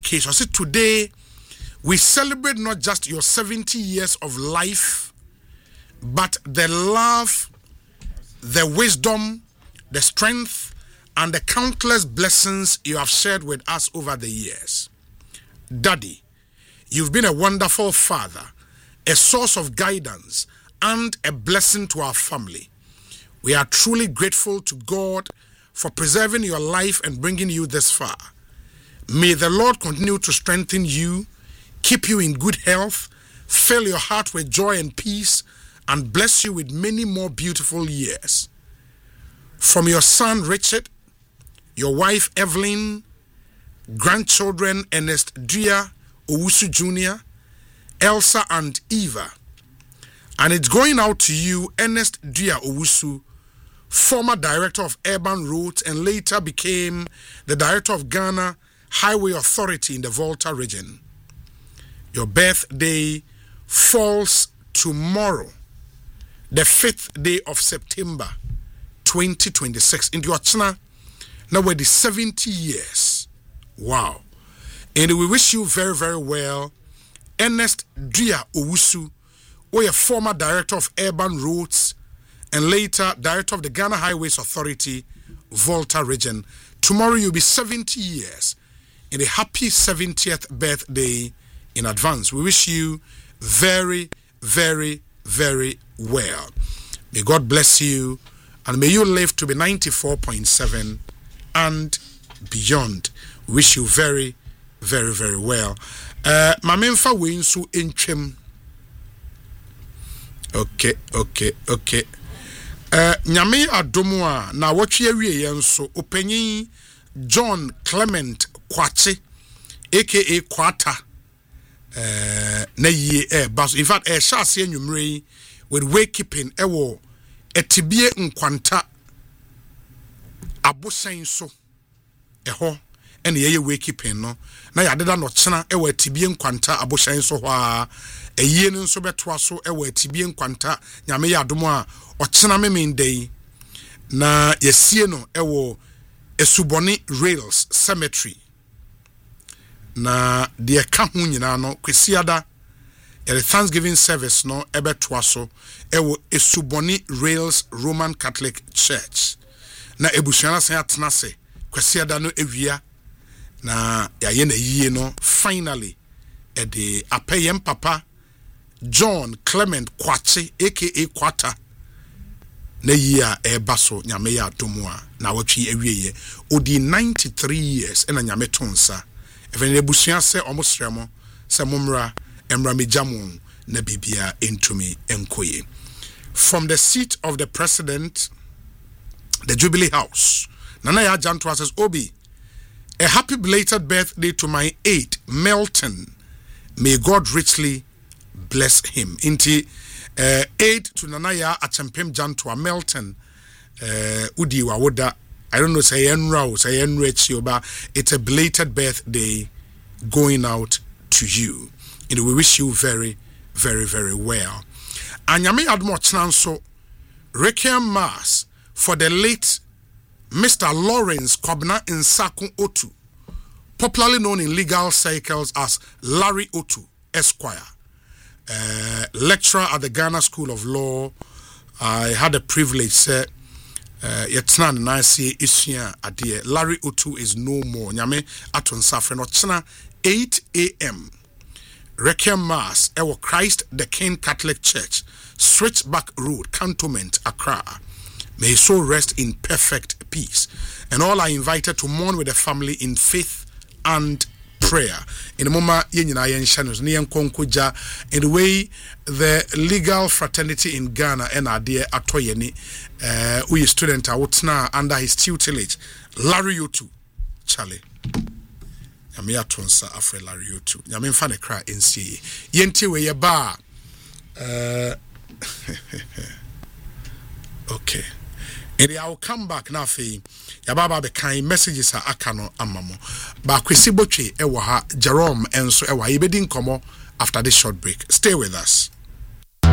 occasion. See, today we celebrate not just your 70 years of life, but the love, the wisdom, the strength, and the countless blessings you have shared with us over the years. Daddy, you've been a wonderful father, a source of guidance, and a blessing to our family. We are truly grateful to God for preserving your life and bringing you this far. May the Lord continue to strengthen you, keep you in good health, fill your heart with joy and peace, and bless you with many more beautiful years. From your son Richard, your wife Evelyn, grandchildren Ernest Dria Owusu Jr., Elsa and Eva. And it's going out to you, Ernest Dria Owusu, former director of urban roads and later became the director of Ghana Highway Authority in the Volta region. Your birthday falls tomorrow, the 5th day of September 2026. In your chana, now we're the 70 years. Wow. And we wish you very, very well. Ernest Dria Owusu, who is a former director of urban roads and later director of the Ghana Highways Authority, Volta region. Tomorrow you'll be 70 years. And a happy 70th birthday in advance. We wish you very, very, very well. May God bless you and may you live to be 94.7 and beyond. We wish you very, very, very well. Mamemfa Winsu Inchim. Okay. Nyame adomwa na watwe awie yenso opanyin John Clement Kwache aka Kwata na yie bas in fact shase anwumre with wakekeeping ewo etibie nkwanta abosan so eho ene ye wakekeeping no na yadeda no chena ewo etibie nkwanta abosan so ho a eyie no nso betoa so ewo etibie nkwanta nyame ya adomo a ochena memendei na yesie no ewo Esuboni Rails Cemetery na de ka ho nyina no kwesiada the Thanksgiving service no ebetoa so ewo Esuboni Rails Roman Catholic Church na ebusuana san atena se kwesiada no ewia na yaye na yie no finally the apayem papa John Clement Kwache aka Kwata na yia ebaso nyame ya adomwa na watwi awieye odi 93 years ena nyame tonsa even ebusua se omosremo se momra emra mejamu na bibia entumi enkoye. From the seat of the president, the Jubilee House, Nana ya Jantua says, Obi, a happy belated birthday to my 8 Melton. May God richly bless him. Inti 8 to Nanaya Achampem Jantua Melton Udi Wawoda. I don't know, say Enrao, say Enrechioba. It's a belated birthday going out to you. And we wish you very, very, very well. And Yami Admo Chanso Requiem Mass for the late Mr. Lawrence Kobna Nsakun Otu, popularly known in legal circles as Larry Otu, Esquire. Lecturer at the Ghana School of Law. I had the privilege say yetna na see isua ade Larry Otu is no more. Nyame aton safre no chena 8 a.m. Requiem Mass ewo Christ the King Catholic Church, Switchback Road, Cantonment, Accra. May his soul rest in perfect peace. And all are invited to mourn with the family in faith and prayer. In the moment, in the way the legal fraternity in Ghana and our dear Atoyeni, we student are under his tutelage, Larry Otu, Charlie. Yamia Tonsa Afre Larry Otu. Yamin Fane Cry NCA. Yenti we ye bar. Okay. And I will come back now for Yababa the kind messages are akano amamo. Ba kwesi boche ewa ha Jerome enso ewa ibedin komo after this short break. Stay with us.